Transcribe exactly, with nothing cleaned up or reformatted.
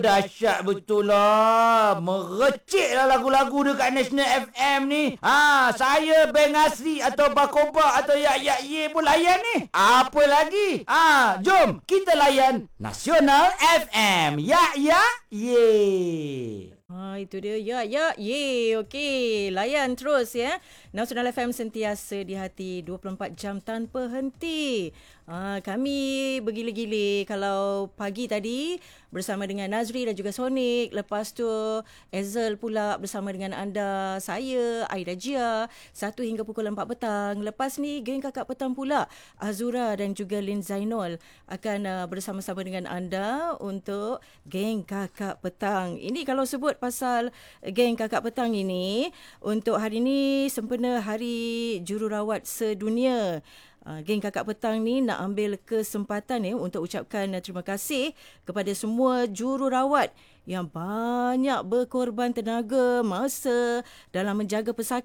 dahsyat betul lah. Merecik lah lagu-lagu dekat National F M ni. Ha, saya Beng Asri atau Bakoba atau Yak Yak Ye pun layan ni. Apa lagi? Ha, jom kita layan Nasional F M. Yak Yak Ye. Ha, itu dia. Ya, ya, ye. Okey, layan terus ya. Nasional F M sentiasa di hati dua puluh empat jam tanpa henti. Ha, kami bergila-gila kalau pagi tadi bersama dengan Nazri dan juga Sonic. Lepas tu Ezel pula bersama dengan anda. Saya, Aida Jia. Satu hingga pukul empat petang. Lepas ni, geng kakak petang pula. Azura dan juga Lin Zainul akan uh, bersama-sama dengan anda untuk geng kakak petang. Ini kalau sebut pasal geng kakak petang ini, untuk hari ini sempena Hari Jururawat Sedunia. Uh, geng kakak petang ni nak ambil kesempatan ni untuk ucapkan uh, terima kasih kepada semua jururawat yang banyak berkorban tenaga, masa dalam menjaga pesakit